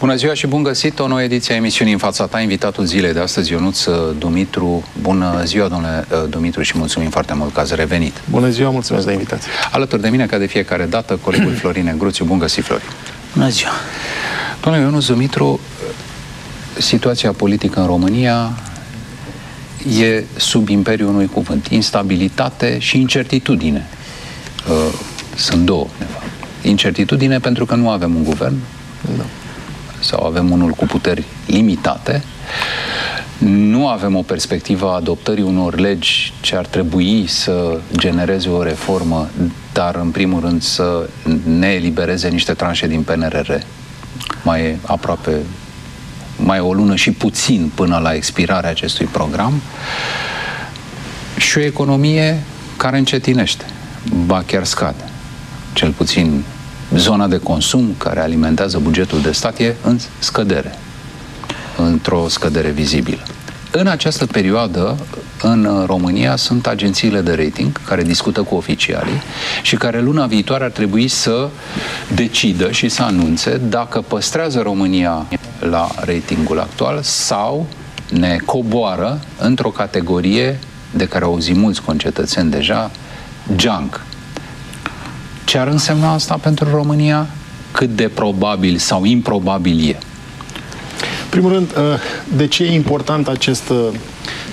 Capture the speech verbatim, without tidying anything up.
Bună ziua și bun găsit! O nouă ediție a emisiunii În fața ta. Invitatul zilei de astăzi, Ionuț Dumitru. Bună ziua, domnule Dumitru, și mulțumim foarte mult că ați revenit. Bună ziua, mulțumesc de invitație. Alături de mine, ca de fiecare dată, colegul Florin Negruțiu. Bun găsit, Florin! Bună ziua! Domnule Ionuț Dumitru, situația politică în România e sub imperiul unui cuvânt. Instabilitate și incertitudine. Sunt două, de fapt. Incertitudine pentru că nu avem un guvern, da, sau avem unul cu puteri limitate. Nu avem o perspectivă a adoptării unor legi ce ar trebui să genereze o reformă, dar în primul rând să ne elibereze niște tranșe din P N R R. Mai e aproape, mai e o lună și puțin până la expirarea acestui program. Și o economie care încetinește, ba chiar scade. Cel puțin zona de consum care alimentează bugetul de stat e în scădere, într-o scădere vizibilă. În această perioadă, în România, sunt agențiile de rating care discută cu oficialii și care luna viitoare ar trebui să decidă și să anunțe dacă păstrează România la ratingul actual sau ne coboară într-o categorie de care auzim mulți concetățeni deja, junk. Ce ar însemna asta pentru România? Cât de probabil sau improbabil e? În primul rând, de ce e important acest